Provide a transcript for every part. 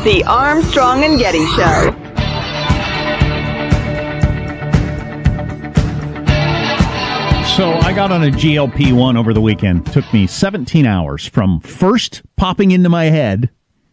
The Armstrong and Getty Show. So I got on a GLP-1 over the weekend. Took me 17 hours from first popping into my head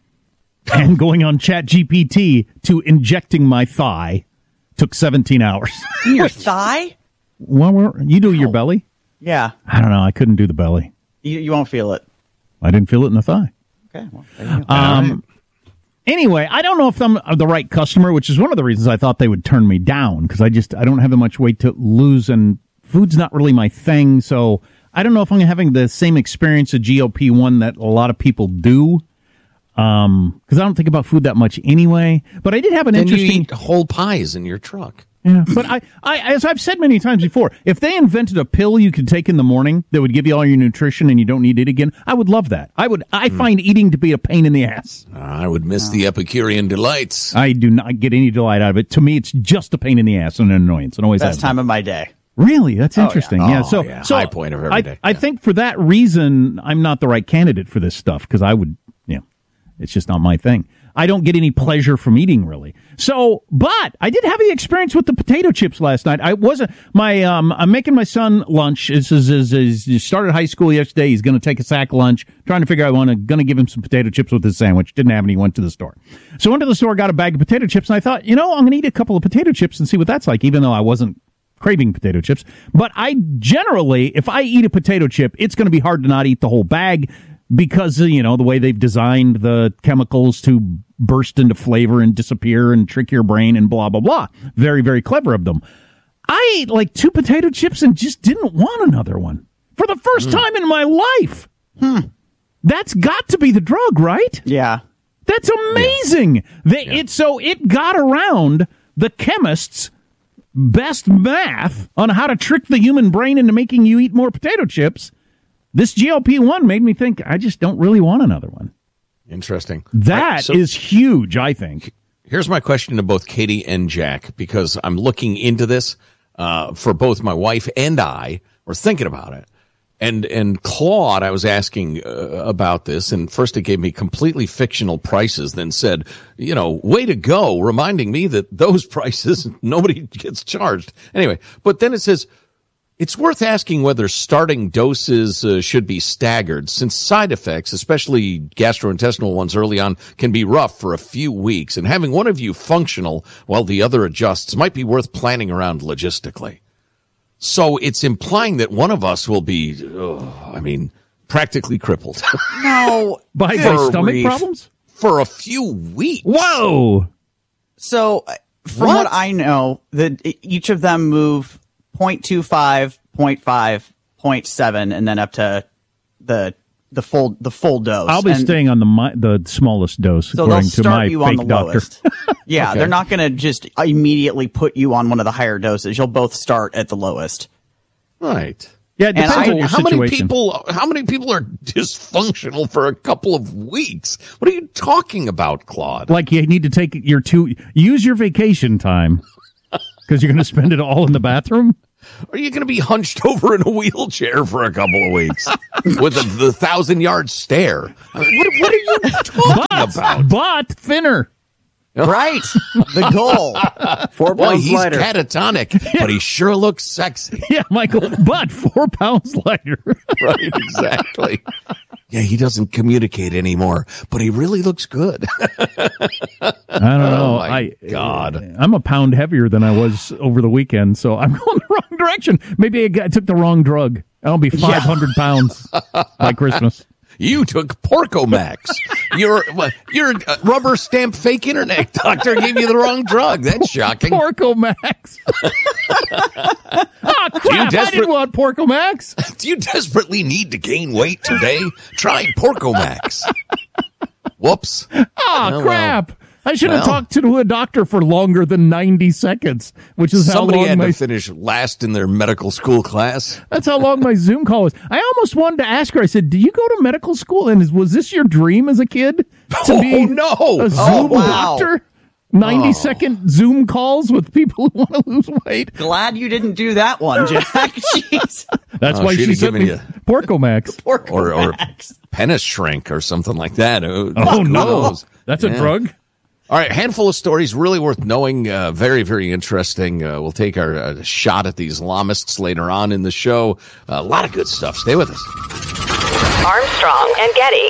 and going on ChatGPT to injecting my thigh. Took 17 hours. Your thigh? Well, you do your belly? Yeah. I don't know. I couldn't do the belly. You won't feel it. I didn't feel it in the thigh. Okay. Well, there you go. Anyway, I don't know if I'm the right customer, which is one of the reasons I thought they would turn me down, because I don't have that much weight to lose, and food's not really my thing. So I don't know if I'm having the same experience of GLP-1 that a lot of people do. Because I don't think about food that much anyway. But I did have an interesting. You eat whole pies in your truck. Yeah, but I, as I've said many times before, if they invented a pill you could take in the morning that would give you all your nutrition and you don't need it again, I would love that. I find eating to be a pain in the ass. I would miss the Epicurean delights. I do not get any delight out of it. To me, it's just a pain in the ass and an annoyance. And always Best time of my day. Really? That's interesting. Yeah. So high point of every day. I think for that reason, I'm not the right candidate for this stuff, because I would, it's just not my thing. I don't get any pleasure from eating, really. So, but I did have the experience with the potato chips last night. I'm making my son lunch. He started high school yesterday. He's going to take a sack lunch, trying to figure out going to give him some potato chips with his sandwich. Didn't have any, went to the store. So I went to the store, got a bag of potato chips, and I thought, I'm going to eat a couple of potato chips and see what that's like, even though I wasn't craving potato chips. But I generally, if I eat a potato chip, it's going to be hard to not eat the whole bag, because, the way they've designed the chemicals to burst into flavor and disappear and trick your brain and blah, blah, blah. Very, very clever of them. I ate like 2 potato chips and just didn't want another one for the first time in my life. That's got to be the drug, right? Yeah. That's amazing. It got around the chemists' best math on how to trick the human brain into making you eat more potato chips. This GLP-1 made me think I just don't really want another one. Interesting. That is huge, I think. Here's my question to both Katie and Jack, because I'm looking into this for both my wife and I. We're thinking about it. And Claude, I was asking about this, and first it gave me completely fictional prices, then said, way to go, reminding me that those prices, nobody gets charged. Anyway, but then it says, it's worth asking whether starting doses should be staggered, since side effects, especially gastrointestinal ones early on, can be rough for a few weeks, and having one of you functional while the other adjusts might be worth planning around logistically. So it's implying that one of us will be, practically crippled. No. By stomach problems? For a few weeks. Whoa! So, from what I know, each of them move 0.25, 0.5, 0.7, and then up to the full dose. I'll be staying on the smallest dose, so according to my fake doctor. Lowest. Yeah, okay. They're not going to just immediately put you on one of the higher doses. You'll both start at the lowest. Right. Yeah, it depends on your situation. How many people are dysfunctional for a couple of weeks? What are you talking about, Claude? Like you need to take use your vacation time. Because you're going to spend it all in the bathroom? Are you going to be hunched over in a wheelchair for a couple of weeks with the 1,000-yard stare? What are you talking about? But thinner. Right. The goal. 4 pounds he's lighter. catatonic, but he sure looks sexy. Yeah, Michael, but 4 pounds lighter. Right, exactly. Yeah, he doesn't communicate anymore, but he really looks good. I don't know. Oh, my God. I'm a pound heavier than I was over the weekend, so I'm going the wrong direction. Maybe I took the wrong drug. I'll be 500 pounds by Christmas. You took Porcomax. Your rubber stamp fake internet doctor gave you the wrong drug. That's shocking. Porcomax. Oh, crap. I didn't want Porcomax. Do you desperately need to gain weight today? Try Porcomax. Whoops. Oh, crap. Well. I should have talked to a doctor for longer than 90 seconds, which is how long somebody had to finish last in their medical school class. That's how long my Zoom call was. I almost wanted to ask her. I said, "Do you go to medical school? And was this your dream as a kid to be a Zoom doctor? 90-second Zoom calls with people who want to lose weight." Glad you didn't do that one, Jack. Jeez. That's why she sent me Porcomax. Or penis shrink or something like that. Oh, no. That's a drug? All right, handful of stories really worth knowing. Very, very interesting. We'll take our shot at the Islamists later on in the show. A lot of good stuff. Stay with us. Armstrong and Getty.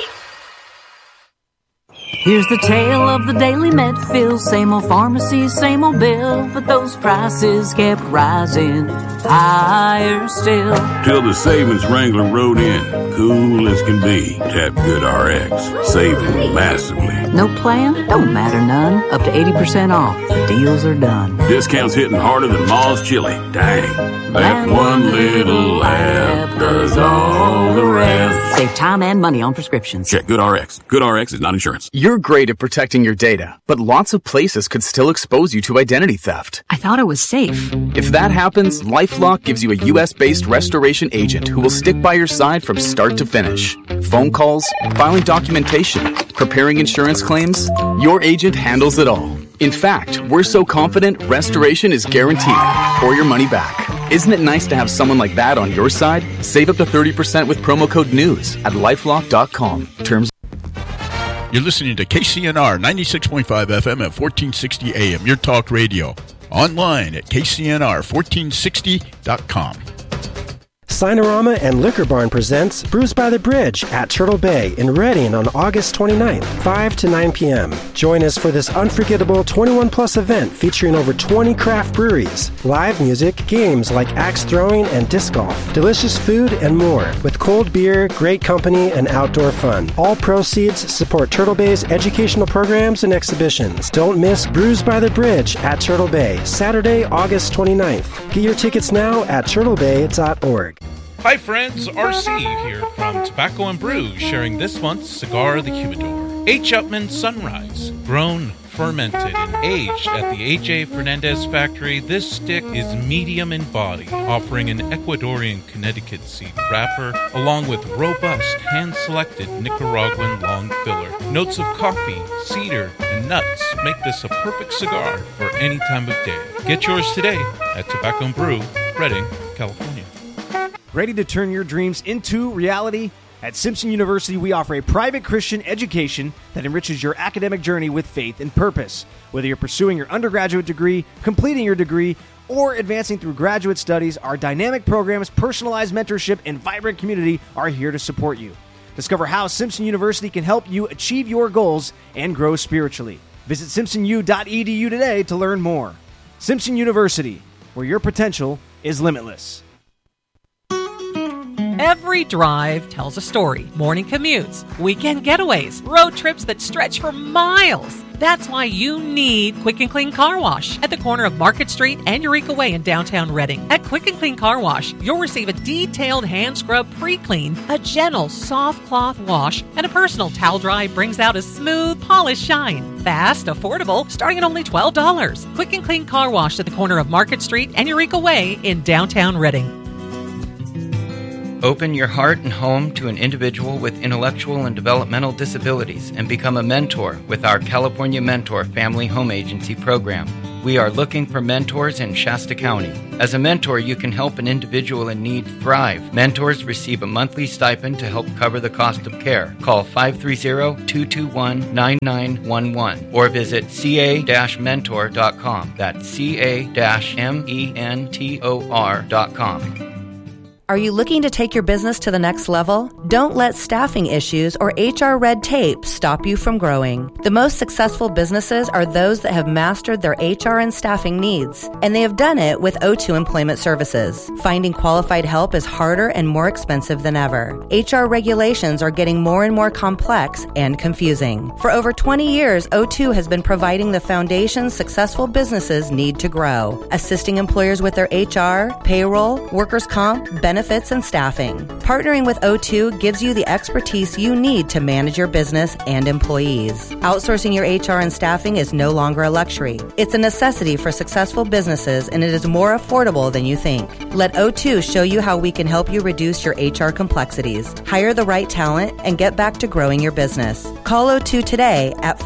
Here's the tale of the Daily Medfield. Same old pharmacy, same old bill, but those prices kept rising higher still. Till the savings wrangler rode in, cool as can be. Tap Good RX, saving massively. No plan? Don't matter none. Up to 80% off. The deals are done. Discounts hitting harder than Ma's chili. Dang. That one little app does all the rest. Save time and money on prescriptions. Check Good RX. Good RX is not insurance. You're great at protecting your data, but lots of places could still expose you to identity theft. I thought it was safe. If that happens, LifeLock gives you a U.S.-based restoration agent who will stick by your side from start to finish. Phone calls, filing documentation, preparing insurance claims, your agent handles it all. In fact, we're so confident restoration is guaranteed or your money back. Isn't it nice to have someone like that on your side? Save up to 30% with promo code NEWS at LifeLock.com. Terms. You're listening to KCNR 96.5 FM at 1460 AM, your talk radio. Online at KCNR1460.com. Sinorama and Liquor Barn presents Brews by the Bridge at Turtle Bay in Reading on August 29th, 5 to 9 p.m. Join us for this unforgettable 21-plus event featuring over 20 craft breweries, live music, games like axe throwing and disc golf, delicious food, and more, with cold beer, great company, and outdoor fun. All proceeds support Turtle Bay's educational programs and exhibitions. Don't miss Brews by the Bridge at Turtle Bay, Saturday, August 29th. Get your tickets now at turtlebay.org. Hi friends, RC here from Tobacco and Brew, sharing this month's Cigar of the Humidor. H. Upmann Sunrise, grown, fermented, and aged at the A.J. Fernandez factory, this stick is medium in body, offering an Ecuadorian Connecticut seed wrapper, along with robust, hand-selected Nicaraguan long filler. Notes of coffee, cedar, and nuts make this a perfect cigar for any time of day. Get yours today at Tobacco and Brew, Redding, California. Ready to turn your dreams into reality? At Simpson University, we offer a private Christian education that enriches your academic journey with faith and purpose. Whether you're pursuing your undergraduate degree, completing your degree, or advancing through graduate studies, our dynamic programs, personalized mentorship, and vibrant community are here to support you. Discover how Simpson University can help you achieve your goals and grow spiritually. Visit simpsonu.edu today to learn more. Simpson University, where your potential is limitless. Every drive tells a story. Morning commutes, weekend getaways, road trips that stretch for miles. That's why you need Quick and Clean Car Wash at the corner of Market Street and Eureka Way in downtown Reading. At Quick and Clean Car Wash, you'll receive a detailed hand scrub pre-clean, a gentle soft cloth wash, and a personal towel dry brings out a smooth, polished shine. Fast, affordable, starting at only $12. Quick and Clean Car Wash at the corner of Market Street and Eureka Way in downtown Reading. Open your heart and home to an individual with intellectual and developmental disabilities and become a mentor with our California Mentor Family Home Agency program. We are looking for mentors in Shasta County. As a mentor, you can help an individual in need thrive. Mentors receive a monthly stipend to help cover the cost of care. Call 530-221-9911 or visit ca-mentor.com. That's ca-mentor.com. Are you looking to take your business to the next level? Don't let staffing issues or HR red tape stop you from growing. The most successful businesses are those that have mastered their HR and staffing needs, and they have done it with O2 Employment Services. Finding qualified help is harder and more expensive than ever. HR regulations are getting more and more complex and confusing. For over 20 years, O2 has been providing the foundation successful businesses need to grow, assisting employers with their HR, payroll, workers' comp, benefits, and staffing. Partnering with O2 gives you the expertise you need to manage your business and employees. Outsourcing your HR and staffing is no longer a luxury. It's a necessity for successful businesses, and it is more affordable than you think. Let O2 show you how we can help you reduce your HR complexities, hire the right talent, and get back to growing your business. Call O2 today at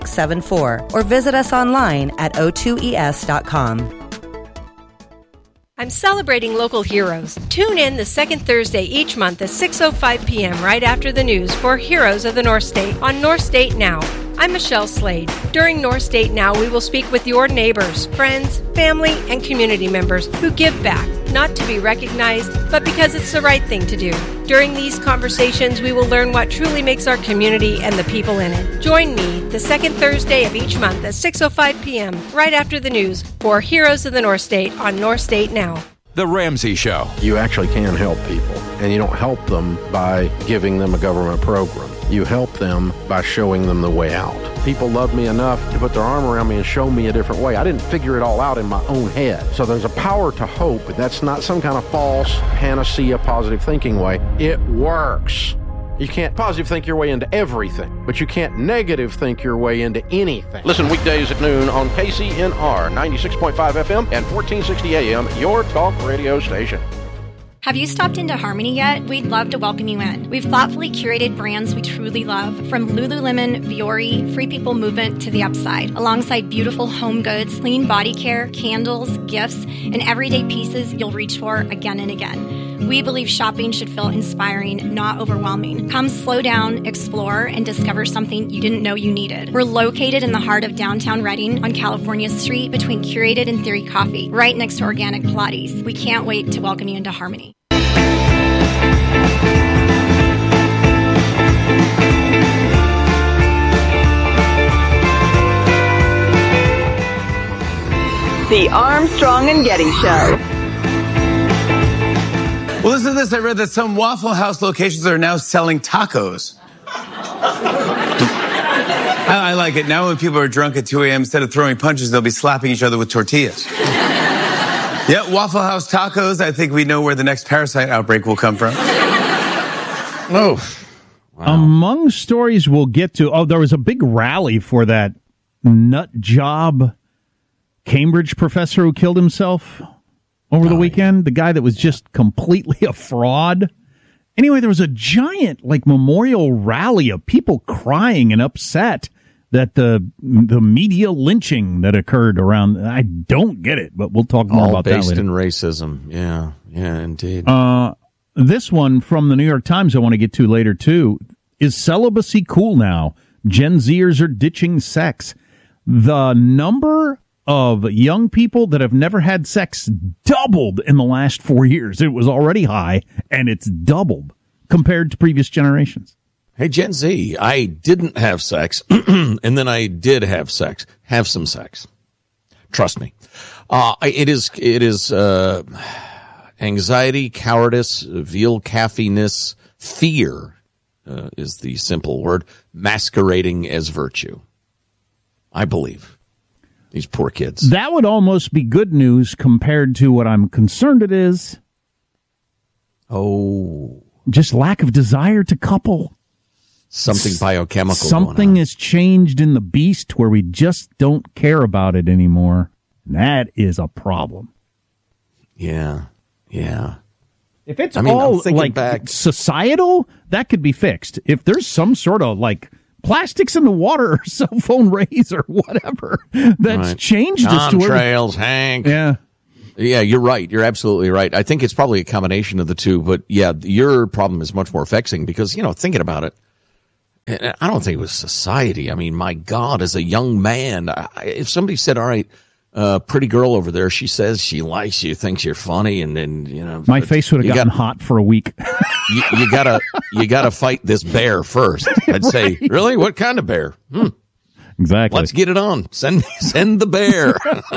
530-223-4674 or visit us online at o2es.com. I'm celebrating local heroes. Tune in the second Thursday each month at 6:05 p.m. right after the news for Heroes of the North State on North State Now. I'm Michelle Slade. During North State Now, we will speak with your neighbors, friends, family, and community members who give back, not to be recognized, but because it's the right thing to do. During these conversations, we will learn what truly makes our community and the people in it. Join me the second Thursday of each month at 6:05 p.m. right after the news for Heroes of the North State on North State Now. The Ramsey Show. You actually can help people, and you don't help them by giving them a government program. You help them by showing them the way out. People love me enough to put their arm around me and show me a different way. I didn't figure it all out in my own head. So there's a power to hope. That's not some kind of false panacea positive thinking way. It works. You can't positive think your way into everything, but you can't negative think your way into anything. Listen weekdays at noon on KCNR 96.5 FM and 1460 AM, your talk radio station. Have you stopped into Harmony yet? We'd love to welcome you in. We've thoughtfully curated brands we truly love, from Lululemon, Viore, Free People Movement to The Upside, alongside beautiful home goods, clean body care, candles, gifts, and everyday pieces you'll reach for again and again. We believe shopping should feel inspiring, not overwhelming. Come slow down, explore, and discover something you didn't know you needed. We're located in the heart of downtown Reading on California Street between Curated and Theory Coffee, right next to Organic Pilates. We can't wait to welcome you into Harmony. The Armstrong and Getty Show. Well, listen to this. I read that some Waffle House locations are now selling tacos. I like it. Now when people are drunk at 2 a.m., instead of throwing punches, they'll be slapping each other with tortillas. Yeah, Waffle House tacos. I think we know where the next parasite outbreak will come from. Oh. Wow. Among stories we'll get to, there was a big rally for that nut job Cambridge professor who killed himself over the weekend. The guy that was just completely a fraud. Anyway, there was a giant memorial rally of people crying and upset that the media lynching that occurred around. I don't get it, but we'll talk more about that later. All based in racism. Yeah, indeed. This one from the New York Times I want to get to later, too. Is celibacy cool now? Gen Zers are ditching sex. The number of young people that have never had sex doubled in the last 4 years. It was already high, and it's doubled compared to previous generations. Hey, Gen Z, I didn't have sex, and then I did have sex. Have some sex. Trust me. It is anxiety, cowardice, veal caffiness, fear is the simple word, masquerading as virtue. I believe. These poor kids. That would almost be good news compared to what I'm concerned it is. Oh. Just lack of desire to couple. Something biochemical. Something has changed in the beast where we just don't care about it anymore. That is a problem. Yeah. If it's all societal, that could be fixed. If there's some sort of plastics in the water or cell phone rays or whatever that's changed us to trails, Hank. Yeah, you're right. You're absolutely right. I think it's probably a combination of the two, but yeah, your problem is much more vexing because, thinking about it, I don't think it was society. I mean, my God, as a young man, if somebody said, all right, pretty girl over there, she says she likes you, thinks you're funny, and then, my face would have gotten hot for a week. You gotta fight this bear first. I'd say, really? What kind of bear? Exactly. Let's get it on. Send the bear.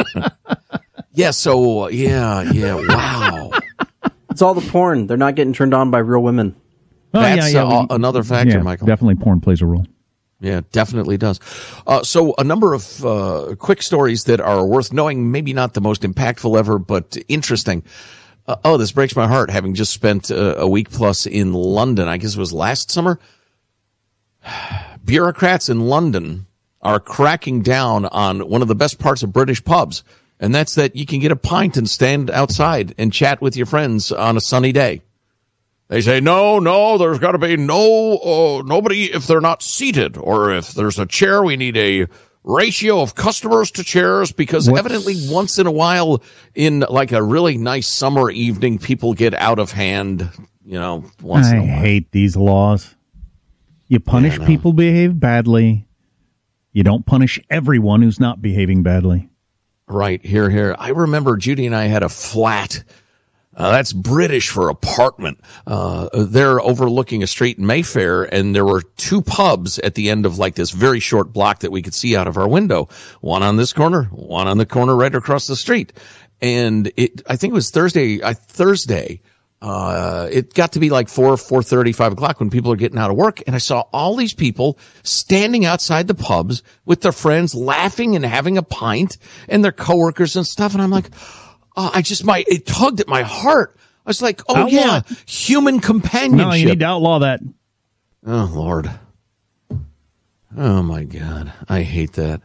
Wow. It's all the porn. They're not getting turned on by real women. That's another factor, Michael. Definitely porn plays a role. Yeah, definitely does. So a number of quick stories that are worth knowing, maybe not the most impactful ever, but interesting. This breaks my heart, having just spent a week plus in London. I guess it was last summer. Bureaucrats in London are cracking down on one of the best parts of British pubs, and that's that you can get a pint and stand outside and chat with your friends on a sunny day. They say, no, there's got to be nobody if they're not seated, or if there's a chair, we need a ratio of customers to chairs because evidently once in a while in like a really nice summer evening, people get out of hand, once in a while. I hate these laws. You punish people who behave badly. You don't punish everyone who's not behaving badly. Right. Here. I remember Judy and I had a flat. That's British for apartment. They're overlooking a street in Mayfair, and there were two pubs at the end of like this very short block that we could see out of our window. One on this corner, one on the corner right across the street. And I think it was Thursday. It got to be like 4:30, 5 o'clock when people are getting out of work. And I saw all these people standing outside the pubs with their friends, laughing and having a pint and their coworkers and stuff. And I'm like, it tugged at my heart. I was like, human companionship. No, you need to outlaw that. Oh, Lord. Oh, my God. I hate that.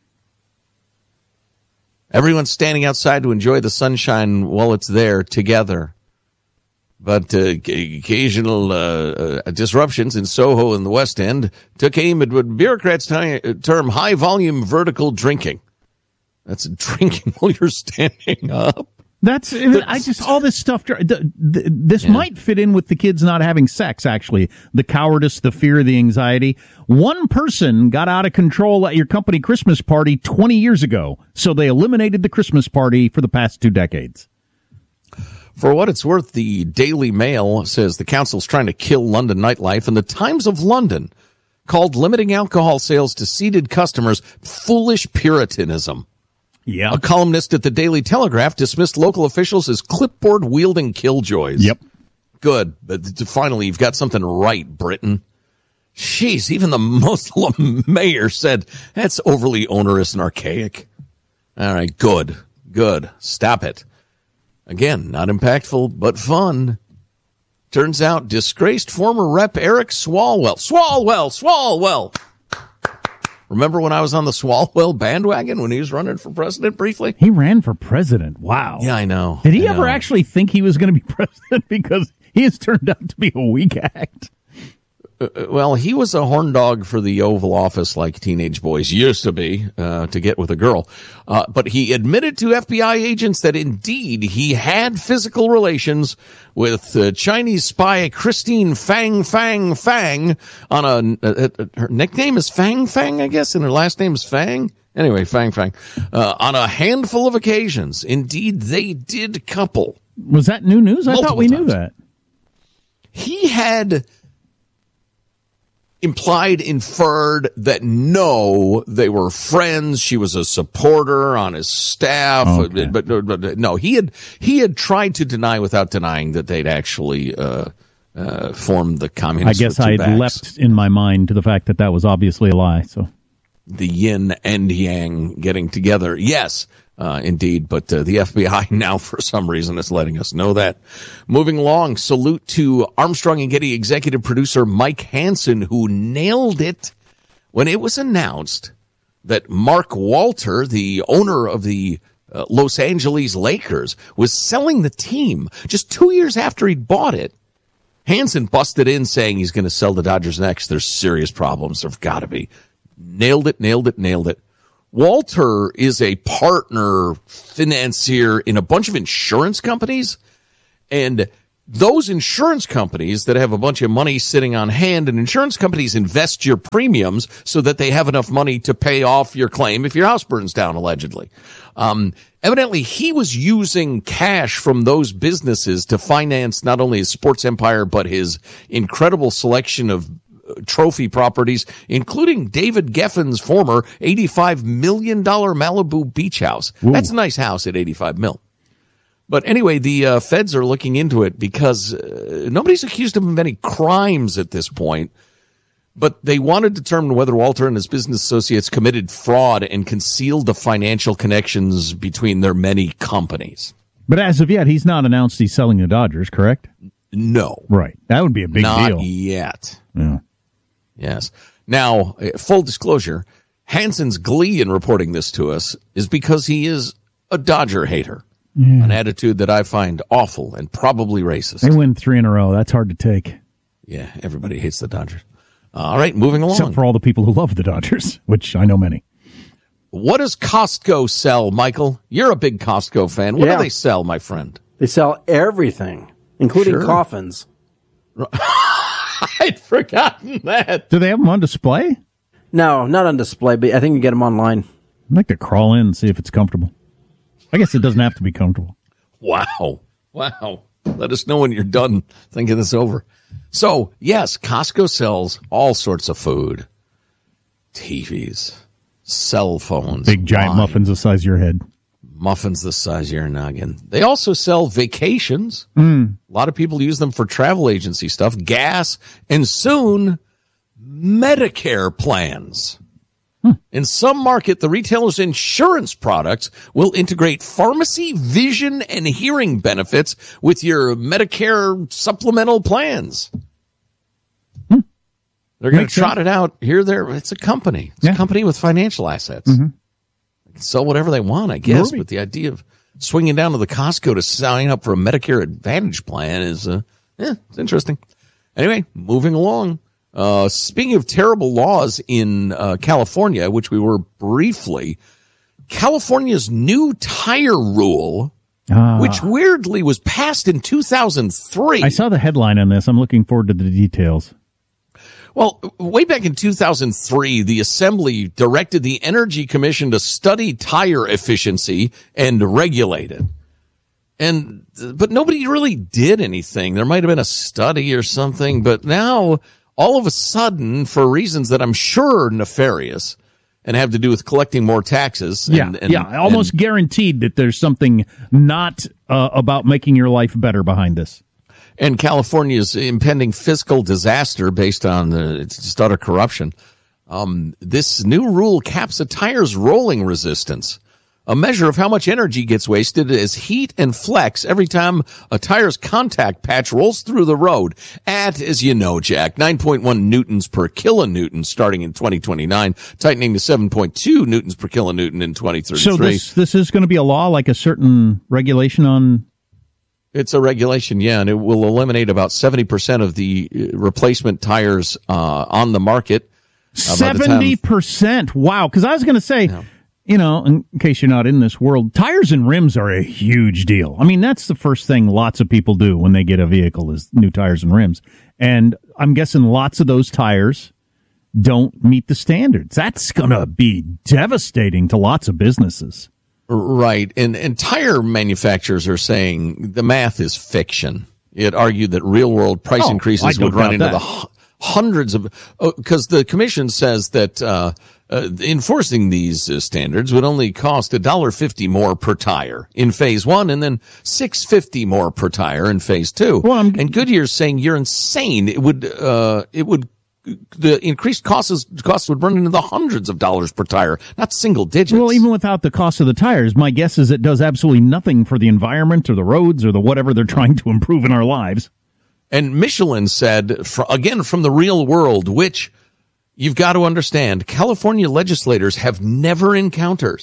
Everyone's standing outside to enjoy the sunshine while it's there together. But occasional disruptions in Soho and the West End took aim at what bureaucrats term high-volume vertical drinking. That's drinking while you're standing up. All this stuff. This might fit in with the kids not having sex, actually. The cowardice, the fear, the anxiety. One person got out of control at your company Christmas party 20 years ago, so they eliminated the Christmas party for the past 2 decades. For what it's worth, the Daily Mail says the council's trying to kill London nightlife, and the Times of London called limiting alcohol sales to seated customers foolish puritanism. Yeah. A columnist at the Daily Telegraph dismissed local officials as clipboard-wielding killjoys. Yep. Good. But finally, you've got something right, Britain. Jeez, even the Muslim mayor said that's overly onerous and archaic. All right, good. Stop it. Again, not impactful, but fun. Turns out disgraced former rep Eric Swalwell. Remember when I was on the Swalwell bandwagon when he was running for president briefly? He ran for president. Wow. Yeah, I know. Did he ever actually think he was going to be president? Because he has turned out to be a weak act. Well, he was a horn dog for the Oval Office like teenage boys used to be to get with a girl. But he admitted to FBI agents that indeed he had physical relations with Chinese spy Christine Fang on her nickname is Fang, I guess, and her last name is Fang. Anyway, Fang. On a handful of occasions. Indeed, they did couple. Was that new news? I thought we knew that. He had inferred that no, they were friends. She was a supporter on his staff, okay. but no, he had tried to deny without denying that they'd actually formed the communist. I guess I leapt in my mind to the fact that was obviously a lie. So the yin and yang getting together, yes. Indeed, but the FBI now, for some reason, is letting us know that. Moving along, salute to Armstrong and Getty executive producer Mike Hansen, who nailed it when it was announced that Mark Walter, the owner of the Los Angeles Lakers, was selling the team just 2 years after he'd bought it. Hansen busted in saying he's going to sell the Dodgers next. There's serious problems. There've got to be. Nailed it. Walter is a partner financier in a bunch of insurance companies, and those insurance companies that have a bunch of money sitting on hand, and insurance companies invest your premiums so that they have enough money to pay off your claim if your house burns down, allegedly. Evidently, he was using cash from those businesses to finance not only his sports empire, but his incredible selection of trophy properties, including David Geffen's former $85 million Malibu beach house. Ooh. That's a nice house at $85 million. But anyway, the feds are looking into it because nobody's accused him of any crimes at this point. But they want to determine whether Walter and his business associates committed fraud and concealed the financial connections between their many companies. But as of yet, he's not announced he's selling the Dodgers, correct? No. Right. That would be a big deal. Not yet. Yeah. Yes. Now, full disclosure, Hansen's glee in reporting this to us is because he is a Dodger hater, an attitude that I find awful and probably racist. They win 3 in a row. That's hard to take. Yeah, everybody hates the Dodgers. All right, moving along. Except for all the people who love the Dodgers, which I know many. What does Costco sell, Michael? You're a big Costco fan. What do they sell, my friend? They sell everything, including coffins. I'd forgotten that. Do they have them on display? No, not on display, but I think you can get them online. I'd like to crawl in and see if it's comfortable. I guess it doesn't have to be comfortable. Wow. Let us know when you're done thinking this over. So, yes, Costco sells all sorts of food. TVs, cell phones. Big giant muffins the size of your head. Muffins the size of your noggin. They also sell vacations. A lot of people use them for travel agency stuff, gas, and soon Medicare plans. In some market, the retailer's insurance products will integrate pharmacy, vision, and hearing benefits with your Medicare supplemental plans. They're going to trot it out here, there. It's a company. It's a company with financial assets. They can sell whatever they want, I guess. But the idea of swinging down to the Costco to sign up for a Medicare Advantage plan is, it's interesting. Anyway, moving along. Speaking of terrible laws in California, which we were briefly, California's new tire rule, which weirdly was passed in 2003. I saw the headline on this. I'm looking forward to the details. Well, way back in 2003, the Assembly directed the Energy Commission to study tire efficiency and regulate it. But nobody really did anything. There might have been a study or something, but now, all of a sudden, for reasons that I'm sure are nefarious and have to do with collecting more taxes. Almost guaranteed that there's something not about making your life better behind this. And California's impending fiscal disaster based on its utter corruption. This new rule caps a tire's rolling resistance, a measure of how much energy gets wasted as heat and flex every time a tire's contact patch rolls through the road at, as you know, Jack, 9.1 newtons per kilonewton starting in 2029, tightening to 7.2 newtons per kilonewton in 2033. So this is going to be a law, like a certain regulation on... It's a regulation, and it will eliminate about 70% of the replacement tires on the market. 70%? Wow, because I was going to say... Yeah. You know, in case you're not in this world, tires and rims are a huge deal. I mean, that's the first thing lots of people do when they get a vehicle is new tires and rims. And I'm guessing lots of those tires don't meet the standards. That's going to be devastating to lots of businesses. Right. And tire manufacturers are saying the math is fiction. It argued that real-world price increases would run into the hundreds of... Because the commission says that... enforcing these standards would only cost $1.50 more per tire in phase one, and then $6.50 more per tire in phase two. Well, and Goodyear's saying you're insane. The increased costs would run into the hundreds of dollars per tire, not single digits. Well, even without the cost of the tires, my guess is it does absolutely nothing for the environment or the roads or the whatever they're trying to improve in our lives. And Michelin said, again, from the real world, which you've got to understand, California legislators have never encountered.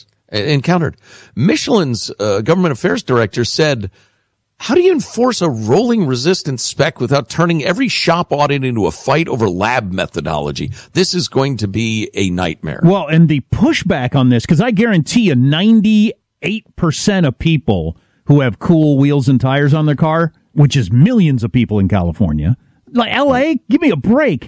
Michelin's government affairs director said, how do you enforce a rolling resistance spec without turning every shop audit into a fight over lab methodology? This is going to be a nightmare. Well, and the pushback on this, because I guarantee you 98% of people who have cool wheels and tires on their car, which is millions of people in California, like LA, give me a break.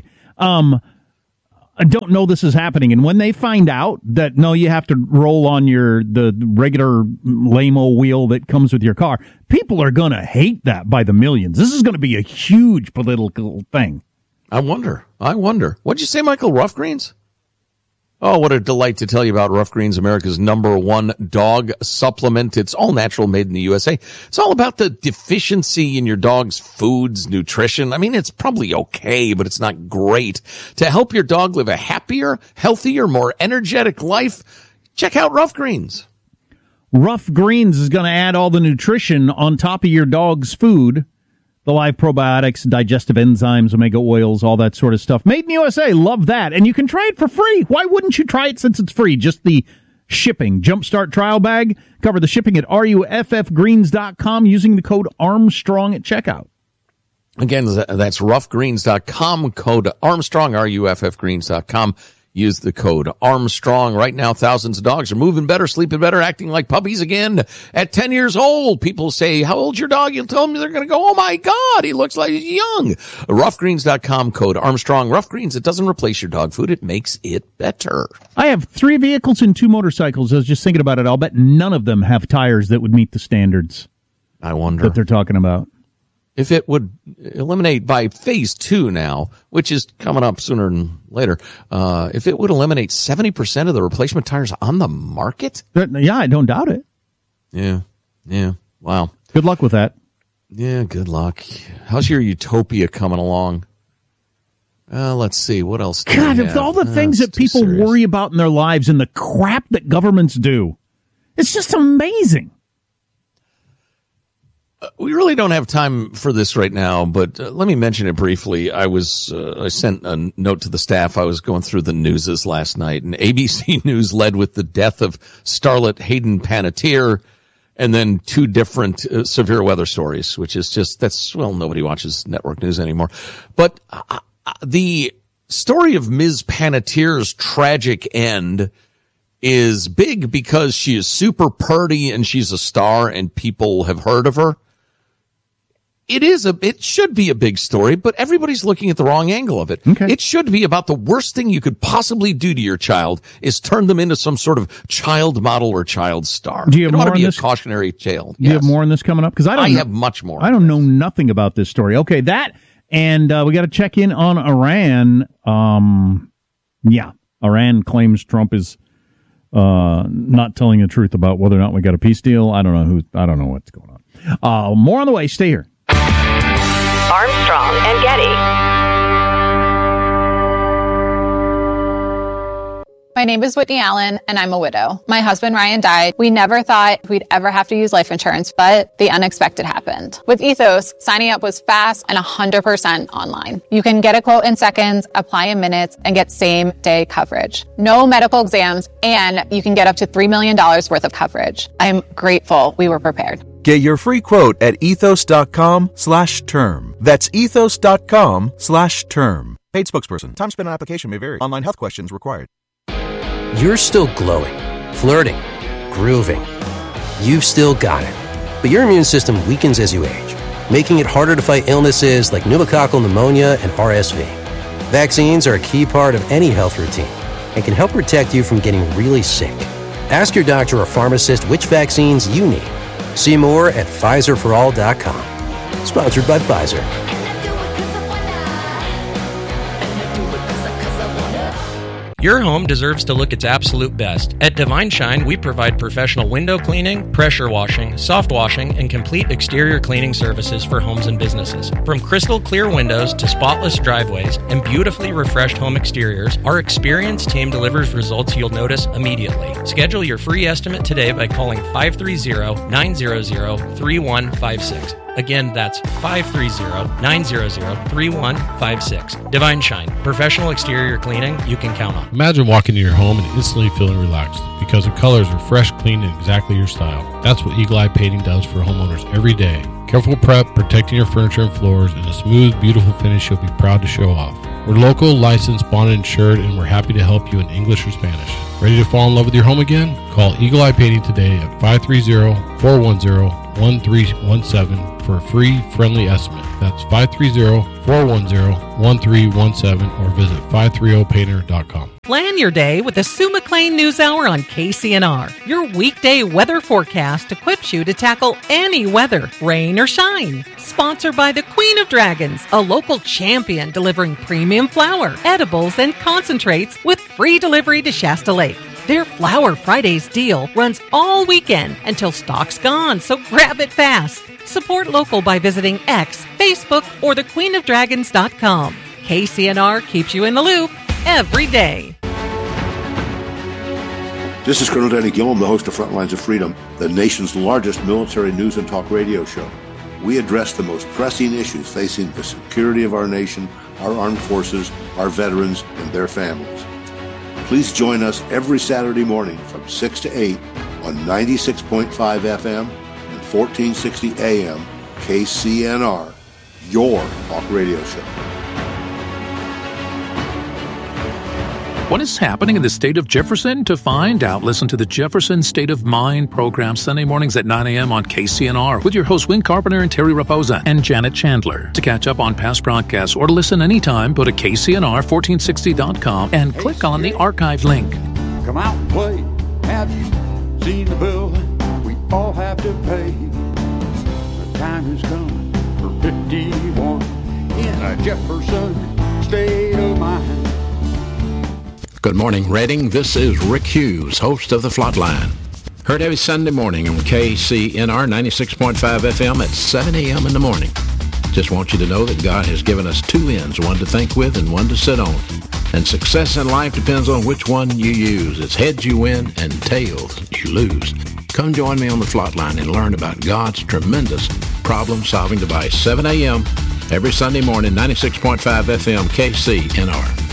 I don't know this is happening. And when they find out that, no, you have to roll on the regular lame-o wheel that comes with your car, people are going to hate that by the millions. This is going to be a huge political thing. I wonder. What'd you say, Michael? Rough Greens? Oh, what a delight to tell you about Rough Greens, America's #1 dog supplement. It's all natural, made in the USA. It's all about the deficiency in your dog's foods, nutrition. I mean, it's probably okay, but it's not great. To help your dog live a happier, healthier, more energetic life, check out Rough Greens. Rough Greens is going to add all the nutrition on top of your dog's food. The live probiotics, digestive enzymes, omega oils, all that sort of stuff. Made in the USA. Love that. And you can try it for free. Why wouldn't you try it since it's free? Just the shipping. Jumpstart trial bag. Cover the shipping at ruffgreens.com using the code Armstrong at checkout. Again, that's ruffgreens.com, code Armstrong, ruffgreens.com. Use the code Armstrong. Right now, thousands of dogs are moving better, sleeping better, acting like puppies again at 10 years old. People say, how old's your dog? You'll tell them they're going to go, oh my God, he looks like he's young. Roughgreens.com, code Armstrong. Rough Greens, it doesn't replace your dog food. It makes it better. I have 3 vehicles and 2 motorcycles. I was just thinking about it. I'll bet none of them have tires that would meet the standards. I wonder that they're talking about. If it would eliminate by phase 2 now, which is coming up sooner than later, if it would eliminate 70% of the replacement tires on the market? Yeah, I don't doubt it. Yeah. Wow. Good luck with that. Yeah, good luck. How's your utopia coming along? Let's see. What else do God, we of have? all the things that people worry about in their lives and the crap that governments do, it's just amazing. We really don't have time for this right now, but let me mention it briefly. I sent a note to the staff. I was going through the newses last night, and ABC News led with the death of starlet Hayden Panettiere, and then 2 different severe weather stories, which is just, nobody watches network news anymore. But the story of Ms. Panettiere's tragic end is big because she is super purty and she's a star and people have heard of her. It should be a big story, but everybody's looking at the wrong angle of it. Okay. It should be about the worst thing you could possibly do to your child is turn them into some sort of child model or child star. Do you have it ought more to be on a this? cautionary tale. Do you have more on this coming up? Because I have much more. I don't know nothing about this story. Okay, that, and we got to check in on Iran. Iran claims Trump is not telling the truth about whether or not we got a peace deal. I don't know what's going on. More on the way. Stay here. Armstrong and Getty. My name is Whitney Allen, and I'm a widow. My husband, Ryan, died. We never thought we'd ever have to use life insurance, but the unexpected happened. With Ethos, signing up was fast and 100% online. You can get a quote in seconds, apply in minutes, and get same-day coverage. No medical exams, and you can get up to $3 million worth of coverage. I'm grateful we were prepared. Get your free quote at ethos.com/term. That's ethos.com/term. Paid spokesperson. Time spent on application may vary. Online health questions required. You're still glowing, flirting, grooving. You've still got it. But your immune system weakens as you age, making it harder to fight illnesses like pneumococcal pneumonia and RSV. Vaccines are a key part of any health routine and can help protect you from getting really sick. Ask your doctor or pharmacist which vaccines you need. See more at PfizerForAll.com. Sponsored by Pfizer. Your home deserves to look its absolute best. At Divine Shine, we provide professional window cleaning, pressure washing, soft washing, and complete exterior cleaning services for homes and businesses. From crystal clear windows to spotless driveways and beautifully refreshed home exteriors, our experienced team delivers results you'll notice immediately. Schedule your free estimate today by calling 530-900-3156. Again, that's 530-900-3156. Divine Shine, professional exterior cleaning you can count on. Imagine walking into your home and instantly feeling relaxed because the colors are fresh, clean, and exactly your style. That's what Eagle Eye Painting does for homeowners every day. Careful prep, protecting your furniture and floors, and a smooth, beautiful finish you'll be proud to show off. We're local, licensed, bonded, insured, and we're happy to help you in English or Spanish. Ready to fall in love with your home again? Call Eagle Eye Painting today at 530-410-1317 for a free, friendly estimate. That's 530-410-1317 or visit 530painter.com. Plan your day with the Sue McLean News Hour on KCNR. Your weekday weather forecast equips you to tackle any weather, rain or shine. Sponsored by the Queen of Dragons, a local champion delivering premium flour, edibles, and concentrates with free delivery to Shasta Lake. Their Flower Fridays deal runs all weekend until stock's gone, so grab it fast. Support local by visiting X, Facebook, or thequeenofdragons.com. KCNR keeps you in the loop every day. This is Colonel Danny Gillum, the host of Frontlines of Freedom, the nation's largest military news and talk radio show. We address the most pressing issues facing the security of our nation, our armed forces, our veterans, and their families. Please join us every Saturday morning from 6 to 8 on 96.5 FM and 1460 AM KCNR, your talk radio show. What is happening in the state of Jefferson? To find out, listen to the Jefferson State of Mind program Sunday mornings at 9 a.m. on KCNR with your hosts Win Carpenter and Terry Raposa and Janet Chandler. To catch up on past broadcasts or to listen anytime, go to KCNR1460.com and click on the archive link. Come out and play. Have you seen the bill we all have to pay? The time has come for 51 in a Jefferson State of Mind. Good morning, Reading. This is Rick Hughes, host of The Flatline. Heard every Sunday morning on KCNR 96.5 FM at 7 a.m. in the morning. Just want you to know that God has given us two ends, one to think with and one to sit on. And success in life depends on which one you use. It's heads you win and tails you lose. Come join me on The Flatline and learn about God's tremendous problem-solving device. 7 a.m. every Sunday morning, 96.5 FM, KCNR.